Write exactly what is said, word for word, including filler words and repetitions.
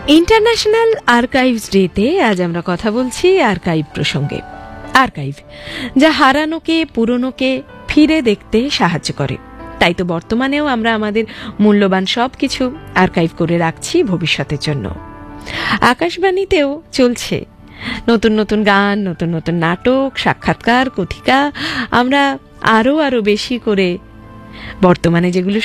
International archives ডেতে আজ আমরা কথা বলছি আর্কাইভ প্রসঙ্গে। আর্কাইভ যা হারানোকে, পুরনোকে ফিরে দেখতে সাহায্য করে। তাই তো বর্তমানেও আমরা আমাদের মূল্যবান সব কিছু আর্কাইভ করে রাখছি ভবিষ্যতের জন্য। আকাশবাণীতেও চলছে নতুন নতুন গান, নতুন নতুন নাটক, সাক্ষাৎকার, কথিকা। আমরা আরও আরও বেশি করে বর্তমানে যেগুলো